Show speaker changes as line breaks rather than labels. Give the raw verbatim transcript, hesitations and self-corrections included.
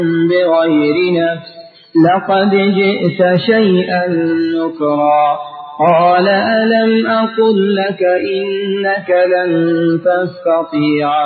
بغير نفس لقد جئت شيئا نكرا قال ألم أقل لك إنك لن تستطيع